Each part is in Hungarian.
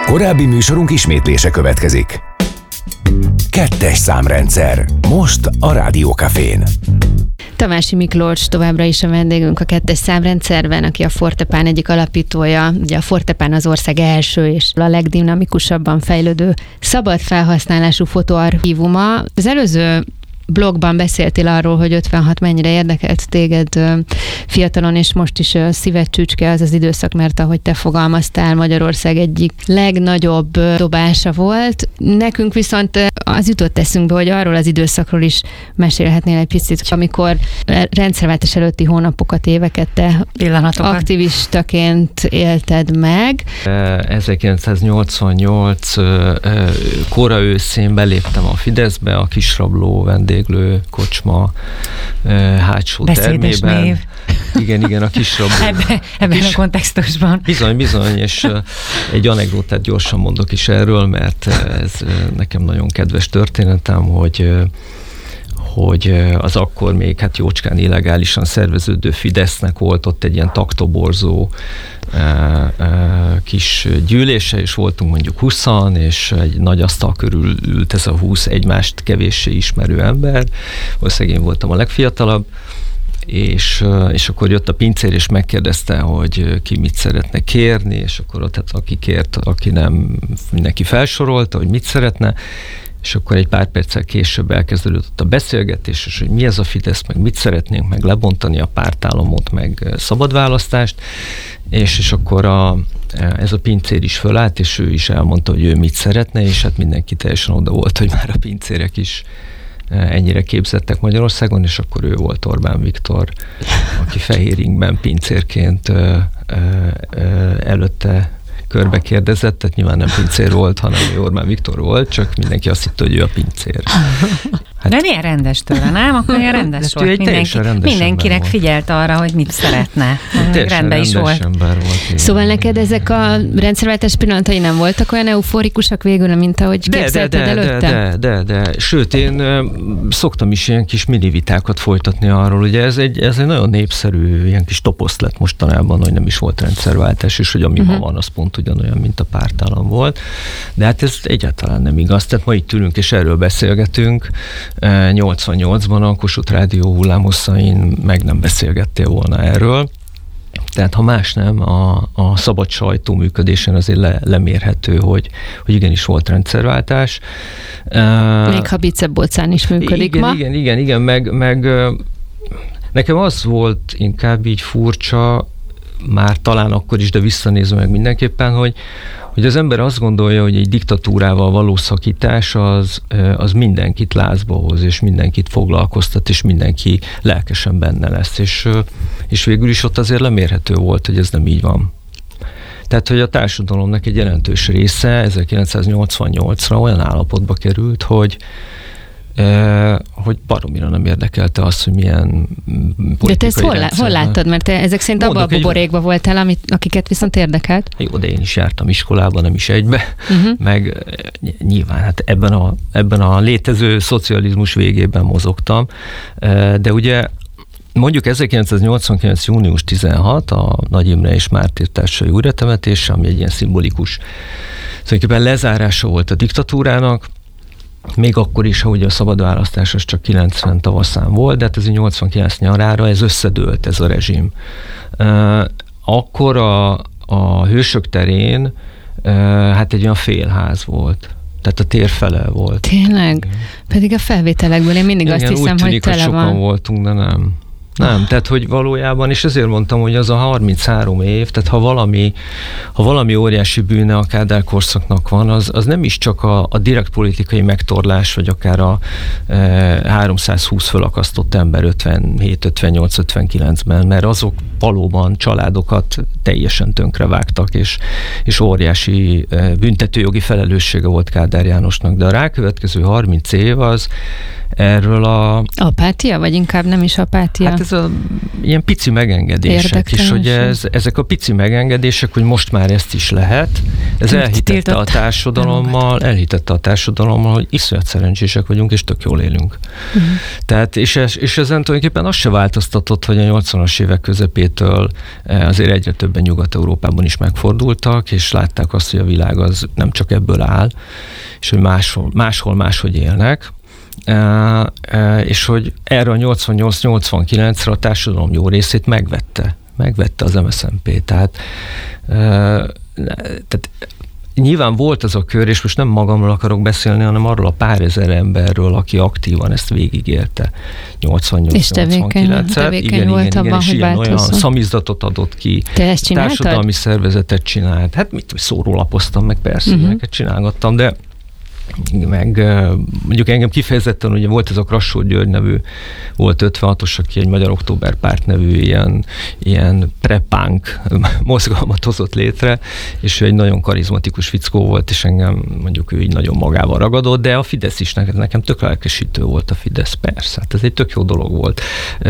Korábbi műsorunk ismétlése következik. 2-es számrendszer. Most a Rádió Cafén. Tamási Miklós továbbra is a vendégünk a 2-es számrendszerben, aki a Fortepán egyik alapítója. Ugye a Fortepán az ország első és a legdinamikusabban fejlődő szabad felhasználású fotóarchívuma. Az előző blogban beszéltél arról, hogy 56 mennyire érdekelt téged fiatalon, és most is szíved csücske az az időszak, mert ahogy te fogalmaztál, Magyarország egyik legnagyobb dobása volt. Nekünk viszont az jutott eszünkbe, hogy arról az időszakról is mesélhetnél egy picit, amikor rendszerváltás előtti hónapokat, éveket te aktivistaként élted meg. 1988 kora őszén beléptem a Fideszbe, a Kisrabló vendéglő kocsma hátsó beszédes termében. Név. Igen, a Kisrabló. Ebben a kontextusban. Bizony, és egy anekdotát gyorsan mondok is erről, mert ez nekem nagyon kedves történetem, hogy az akkor még jócskán illegálisan szerveződő Fidesznek volt ott egy ilyen taktoborzó kis gyűlése, és voltunk mondjuk 20-an, és egy nagy asztal körül ült ez a 20 egymást kevéssé ismerő ember. Valószínűleg én voltam a legfiatalabb, és akkor jött a pincér, és megkérdezte, hogy ki mit szeretne kérni, és akkor ott aki kért, aki nem, mindenki felsorolta, hogy mit szeretne, és akkor egy pár perccel később elkezdődött a beszélgetés, és hogy mi ez a Fidesz, meg mit szeretnénk, meg lebontani a pártállamot, meg szabad választást, és akkor ez a pincér is fölállt, és ő is elmondta, hogy ő mit szeretne, és hát mindenki teljesen oda volt, hogy már a pincérek is ennyire képzettek Magyarországon, és akkor ő volt Orbán Viktor, aki fehér ingben pincérként előtte körbe kérdezett, tehát nyilván nem pincér volt, hanem Orbán Viktor volt, csak mindenki azt hitte, hogy ő a pincér. Hát, de milyen rendes tőle, nem? Akkor milyen rendes volt. Mindenkinek figyelt arra, hogy mit szeretne. Rendben is volt. Szóval neked ezek a rendszerváltás pillanatai nem voltak olyan euforikusak végül, mint ahogy képzelted előtte? De. Sőt, én szoktam is ilyen kis mini vitákat folytatni arról, ugye ez egy nagyon népszerű, ilyen kis toposzt lett mostanában, hogy nem is volt rendszerváltás, és hogy ami ma van, az pont ugyanolyan, mint a pártállam volt. De hát ez egyáltalán nem igaz. Tehát ma itt ülünk, és erről beszélgetünk. 88-ban a Kossuth Rádió hullámhosszain meg nem beszélgettél volna erről. Tehát ha más nem, a szabad sajtó működésén azért lemérhető, hogy igenis volt rendszerváltás. Még ha Bicebbolcán is működik ma. Igen, meg nekem az volt inkább így furcsa, már talán akkor is, de visszanézve meg mindenképpen, hogy az ember azt gondolja, hogy egy diktatúrával való szakítás az mindenkit lázba hoz, és mindenkit foglalkoztat, és mindenki lelkesen benne lesz. És végül is ott azért lemérhető volt, hogy ez nem így van. Tehát, hogy a társadalomnak egy jelentős része 1988-ra olyan állapotba került, hogy baromira nem érdekelte azt, hogy milyen politikai. De te ezt hol láttad? Mert te ezek szerint abban a buborékban voltál, akiket viszont érdekelt. Jó, de én is jártam iskolában, nem is egybe, meg nyilván hát ebben a létező szocializmus végében mozogtam, de ugye mondjuk 1989. június 16 a Nagy Imre és Mártír társai újratemetése, ami egy ilyen szimbolikus tulajdonképpen lezárása volt a diktatúrának, még akkor is, ahogy a szabad választás az csak 90 tavaszán volt, de hát ez 89 nyarára ez összedőlt, ez a rezsim. Akkor a Hősök terén hát egy olyan félház volt. Tehát a tér fele volt. Tényleg? Igen. Pedig a felvételekből én mindig azt hiszem, úgy tűnik, hogy tele van. Sokan voltunk, de nem. Nem, tehát hogy valójában, és ezért mondtam, hogy az a 33 év, tehát ha valami óriási bűne a Kádár korszaknak van, az nem is csak a direkt politikai megtorlás, vagy akár a 320 fölakasztott ember 57, 58, 59-ben, mert azok valóban családokat teljesen tönkrevágtak, és óriási büntetőjogi felelőssége volt Kádár Jánosnak, de a rákövetkező 30 év az erről a... Apátia, vagy inkább nem is apátia? Hát ez ilyen pici megengedések is, hogy ezek a pici megengedések, hogy most már ezt is lehet, ez elhitette a társadalommal, hogy iszonyat szerencsések vagyunk, és tök jól élünk. Tehát, és ezen tulajdonképpen azt se változtatott, hogy a 80-as évek közepétől azért egyre többen Nyugat-Európában is megfordultak, és látták azt, hogy a világ az nem csak ebből áll, és hogy máshol máshogy élnek, és hogy erre a 88-89-re a társadalom jó részét megvette az MSZNP. Tehát nyilván volt az a kör, és most nem magamról akarok beszélni, hanem arról a pár ezer emberről, aki aktívan ezt végigélte 88-89-et. Igen, és ilyen olyan szamizdatot adott ki. Te ezt csináltad? Társadalmi szervezetet csinált. Hát szórólapoztam, meg persze, ilyeneket csinálgattam, de meg mondjuk engem kifejezetten, ugye volt ez a Krassó György nevű, volt 56-os, aki egy Magyar Októberpárt nevű ilyen prepánk mozgalmat hozott létre, és ő egy nagyon karizmatikus fickó volt, és engem mondjuk ő így nagyon magával ragadott, de a Fidesz is nekem tök lelkesítő volt a Fidesz, persze, hát ez egy tök jó dolog volt.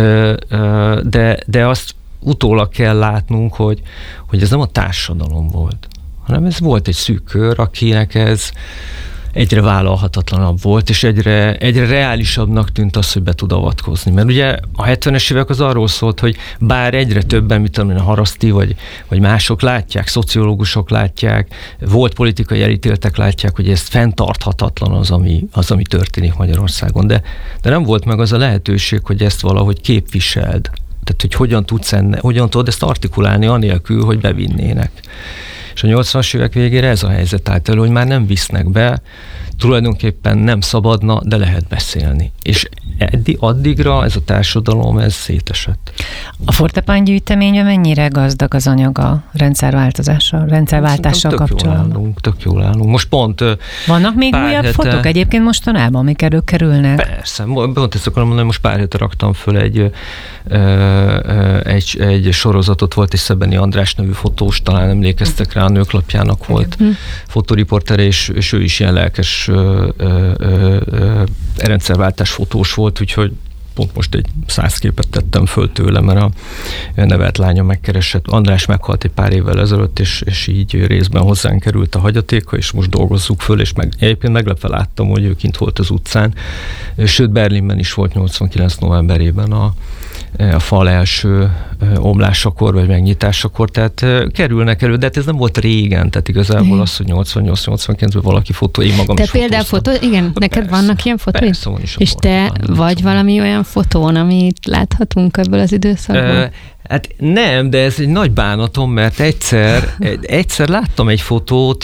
De azt utólag kell látnunk, hogy ez nem a társadalom volt, hanem ez volt egy szűk kör, akinek ez egyre vállalhatatlanabb volt, és egyre reálisabbnak tűnt az, hogy be tud avatkozni. Mert ugye a 70-es évek az arról szólt, hogy bár egyre többen, mint amilyen a Haraszti, vagy mások látják, szociológusok látják, volt politikai elítéltek látják, hogy ez fenntarthatatlan az, ami történik Magyarországon. De nem volt meg az a lehetőség, hogy ezt valahogy képviseld. Tehát, hogy hogyan tudod ezt artikulálni anélkül, hogy bevinnének. És a 80-as évek végére ez a helyzet állt elő, hogy már nem visznek be, tulajdonképpen nem szabadna, de lehet beszélni. És addigra ez a társadalom, ez szétesett. A Fortepán gyűjteményben mennyire gazdag az anyag a rendszerváltással kapcsolatban? Tök jól állunk. Most pont vannak még újabb fotók egyébként mostanában, amik kerülnek? Persze. Pont ezt akarom mondani, most pár hete raktam föl egy sorozatot, volt egy Szebeni András nevű fotós, talán emlékeztek rá, a Nőklapjának volt fotóriportere, és ő is ilyen lelkes rendszerváltás fotós volt, úgyhogy pont most egy 100 képet tettem föl tőle, mert a nevelt lánya megkeresett. András meghalt egy pár évvel ezelőtt, és így részben hozzánk került a hagyatéka, és most dolgozzuk föl, és egyébként meglepve láttam, hogy ő kint volt az utcán. Sőt, Berlinben is volt 89 novemberében a fal első omlásakor, vagy megnyitásakor, tehát kerülnek elő, de hát ez nem volt régen, tehát igazából az, hogy 88-89-ben valaki fotó, én magam te is például igen, neked persze, vannak ilyen fotóid? Persze, van is. És te vagy valami olyan fotón, amit láthatunk ebből az időszakból? Hát nem, de ez egy nagy bánatom, mert egyszer láttam egy fotót,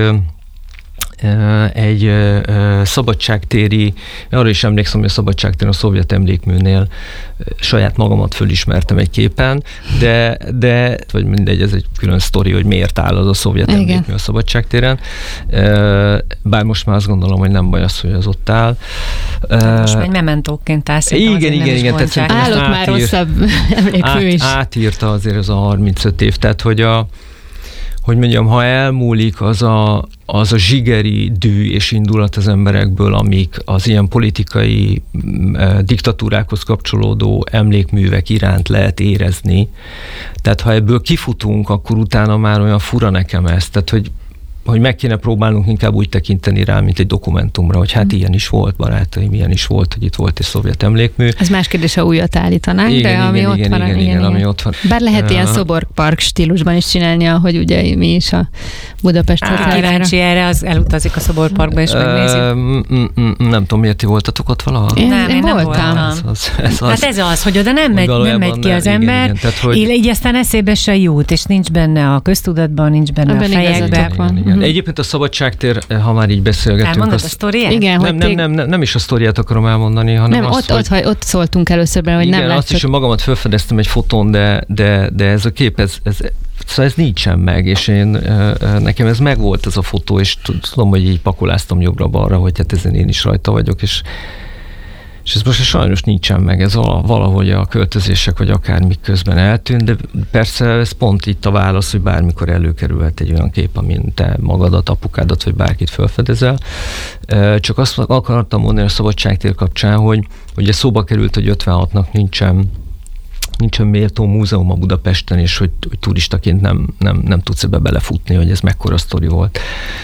egy szabadságtéri, arra is emlékszem, hogy a szabadságtéren a szovjet emlékműnél saját magamat fölismertem egy képen, de vagy mindegy, ez egy külön sztori, hogy miért áll az a szovjet emlékmű a szabadságtéren. Bár most már azt gondolom, hogy nem baj az, hogy az ott áll. Most már egy mementóként állsz. Igen. Állott már rosszabb emlékmű is. Átírta azért ez a 35 év, tehát hogy mondjam, ha elmúlik az a zsigeri dű és indulat az emberekből, amik az ilyen politikai diktatúrákhoz kapcsolódó emlékművek iránt lehet érezni. Tehát ha ebből kifutunk, akkor utána már olyan fura nekem ez. Tehát, hogy meg kéne próbálnunk inkább úgy tekinteni rá, mint egy dokumentumra, hogy hát ilyen is volt, barátaim, ilyen is volt, hogy itt volt egy szovjet emlékmű. Ez más kérdés, ha újat állítanánk, igen, de ami ott van. Ami ott van. Bár lehet ilyen szoborpark stílusban is csinálni, ahogy ugye mi is a Budapest határára. Kíváncsi erre, az elutazik a szoborparkba és megnézik. Nem tudom, miért ti voltatok ott valaha? Én voltam. Hát ez az, hogy oda nem megy ki az ember, így aztán eszébe se jut, és nincs benne a köztudatban, nincs benne a fejekben. Egyébként a szabadságtér, ha már így beszélgetünk. Elmondod a sztoriát? Igen, nem is a sztoriát akarom elmondani, hanem nem, azt, ott szóltunk először bele, hogy igen, nem látszott. azt is, hogy magamat felfedeztem egy fotón, de ez a kép, ez nincsen meg, és nekem ez megvolt ez a fotó, és tudom, hogy így pakoláztam jobbra-balra, hogy hát ezen én is rajta vagyok, és És ez most sajnos nincsen meg, ez valahogy a költözések vagy akármik közben eltűnt, de persze ez pont itt a válasz, hogy bármikor előkerülhet egy olyan kép, amin te magadat, apukádat vagy bárkit felfedezel. Csak azt akartam mondani a Szabadságtér kapcsán, hogy ugye szóba került, hogy 56-nak nincsen méltó múzeum a Budapesten, és hogy turistaként nem tudsz ebbe belefutni, hogy ez mekkora sztori volt.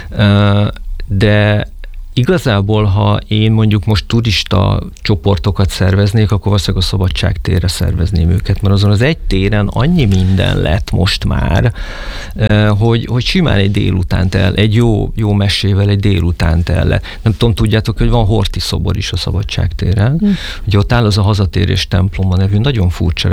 De igazából, ha én mondjuk most turista csoportokat szerveznék, akkor valószínűleg a Szabadságtérre szervezném őket, mert azon az egy téren annyi minden lett most már, hogy simán egy délutánt egy jó mesével egy délutánt nem tudom, tudjátok, hogy van Horthy szobor is a Szabadságtéren. Ugye ott áll az a Hazatérés temploma nevű nagyon furcsa